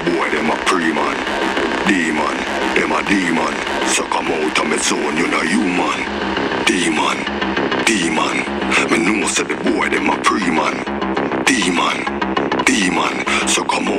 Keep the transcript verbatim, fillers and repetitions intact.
boy them a pre-man. Demon, them a demon. So come out of me zone, you know human. Demon, demon. Me know say the boy them a pre-man. Demon, demon. So come